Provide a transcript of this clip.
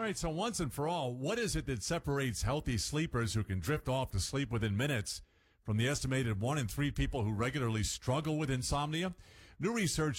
right, so once and for all, what is it that separates healthy sleepers who can drift off to sleep within minutes from the estimated 1 in 3 people who regularly struggle with insomnia? New research